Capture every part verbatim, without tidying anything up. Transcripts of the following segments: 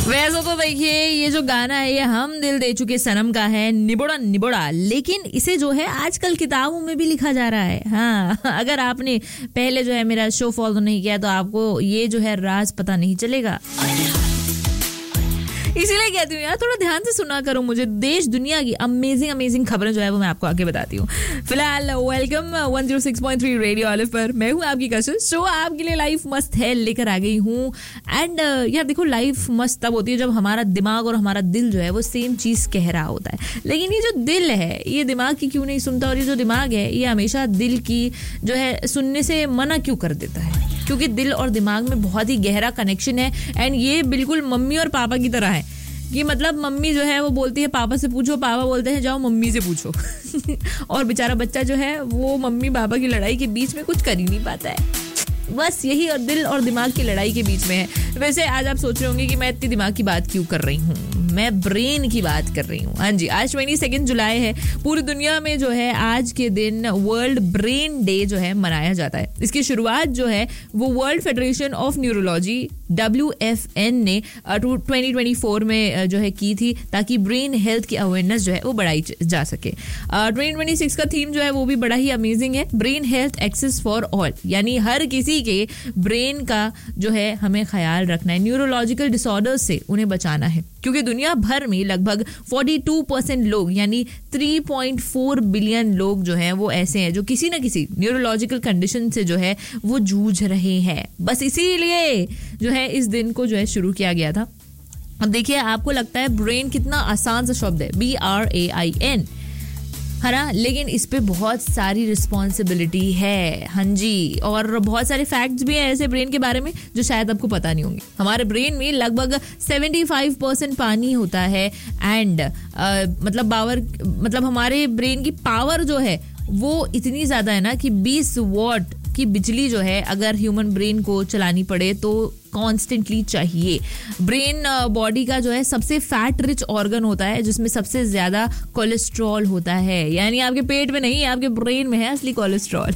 वैसे तो देखिए ये जो गाना है ये हम दिल दे चुके सनम का है, निबोड़ा निबोड़ा, लेकिन इसे जो है आजकल किताबों में भी लिखा जा रहा है। हाँ, अगर आपने पहले जो है मेरा शो फॉलो नहीं किया तो आपको ये जो है राज पता नहीं चलेगा। इसीलिए कहती हूँ यार थोड़ा ध्यान से सुना करो मुझे, देश दुनिया की अमेजिंग अमेजिंग खबरें जो है वो मैं आपको आगे बताती हूँ। फिलहाल welcome one zero six point three radio olive पर, मैं हूँ आपकी कशिश। शो आपके लिए लाइफ मस्त है लेकर आ गई हूँ। एंड uh, यार देखो लाइफ मस्त तब होती है जब हमारा दिमाग और हमारा दिल जो है वो सेम चीज कह रहा होता है। लेकिन ये जो दिल है ये दिमाग की क्यों नहीं सुनता, और ये जो दिमाग है ये हमेशा दिल की जो है सुनने से मना क्यों कर देता है? क्योंकि दिल और दिमाग में बहुत ही गहरा कनेक्शन है। एंड ये बिल्कुल मम्मी और पापा की तरह है कि मतलब मम्मी जो है वो बोलती है पापा से पूछो, पापा बोलते हैं जाओ मम्मी से पूछो। और बेचारा बच्चा जो है वो मम्मी पापा की लड़ाई के बीच में कुछ कर ही नहीं पाता है। बस यही और दिल और दिमाग की लड़ाई के बीच में है। वैसे आज आप सोच रहे होंगे कि मैं इतनी दिमाग की बात क्यों कर रही हूँ, मैं ब्रेन की बात कर रही हूँ। हाँ जी, आज बाईस जुलाई है। पूरी दुनिया में जो है आज के दिन वर्ल्ड ब्रेन डे जो है मनाया जाता है। इसकी शुरुआत जो है वो world federation of neurology W F N ने ट्वेंटी ट्वेंटी फोर में जो है की थी, ताकि ब्रेन हेल्थ की अवेयरनेस जो है वो बढ़ाई जा सके। ट्वेंटी ट्वेंटी सिक्स का थीम जो है वो भी बड़ा ही अमेजिंग है, brain health access for all, यानी हर किसी के ब्रेन का जो है हमें ख्याल रखना है, न्यूरोलॉजिकल डिसऑर्डर्स से उन्हें बचाना है। क्योंकि दुनिया भर में लगभग बयालीस परसेंट लोग यानी तीन पॉइंट चार बिलियन लोग जो हैं वो ऐसे हैं जो किसी ना किसी न्यूरोलॉजिकल कंडीशन से जो है वो जूझ रहे हैं। बस इसीलिए जो है इस दिन को जो है शुरू किया गया था। अब देखिए आपको लगता है ब्रेन कितना आसान सा शब्द है, B R A I N, है ना, लेकिन इस पे बहुत सारी रिस्पॉन्सिबिलिटी है। हाँ जी, और बहुत सारे फैक्ट्स भी हैं ऐसे ब्रेन के बारे में जो शायद आपको पता नहीं होंगे। हमारे ब्रेन में लगभग पचहत्तर परसेंट पानी होता है। एंड मतलब पावर मतलब हमारे ब्रेन की पावर जो है वो इतनी ज़्यादा है ना कि बीस वॉट की बिजली जो है अगर ह्यूमन ब्रेन को चलानी पड़े तो कॉन्स्टेंटली चाहिए। ब्रेन बॉडी का जो है सबसे फैट रिच ऑर्गन होता है जिसमें सबसे ज्यादा कोलेस्ट्रॉल होता है, यानी आपके पेट में नहीं, आपके ब्रेन में है असली कोलेस्ट्रॉल।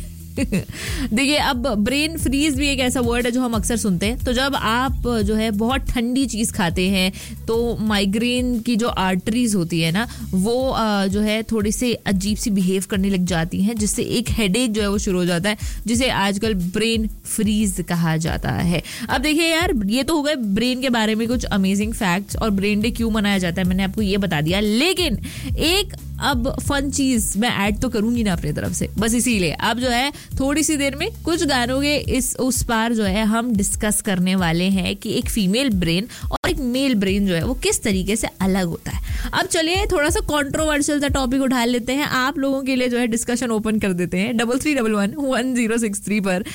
देखिए अब ब्रेन फ्रीज भी एक ऐसा वर्ड है जो हम अक्सर सुनते हैं। तो जब आप जो है बहुत ठंडी चीज खाते हैं तो माइग्रेन की जो आर्टरीज होती है ना वो जो है थोड़ी सी अजीब सी बिहेव करने लग जाती हैं, जिससे एक हेडेक जो है वो शुरू हो जाता है, जिसे आजकल ब्रेन फ्रीज कहा जाता है। अब देखिए यार ये तो हो गए ब्रेन के बारे में कुछ अमेजिंग फैक्ट्स, और ब्रेन डे क्यों मनाया जाता है मैंने आपको ये बता दिया। लेकिन एक अब फन चीज मैं ऐड तो करूंगी ना अपनी तरफ से, बस इसीलिए अब जो है थोड़ी सी देर में कुछ गानों के इस उस पार जो है हम डिस्कस करने वाले हैं कि एक फीमेल ब्रेन और एक मेल ब्रेन जो है वो किस तरीके से अलग होता है। अब चलिए थोड़ा सा कंट्रोवर्शियल सा टॉपिक उठा लेते हैं, आप लोगों के लिए जो है डिस्कशन ओपन कर देते हैं। Double three double one one zero six three पर